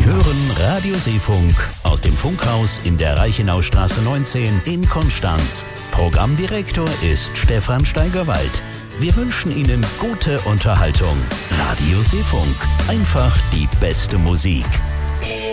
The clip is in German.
hören Radio Seefunk aus dem Funkhaus in der Reichenaustraße 19 in Konstanz. Programmdirektor ist Stefan Steigerwald. Wir wünschen Ihnen gute Unterhaltung. Radio Seefunk, einfach die beste Musik.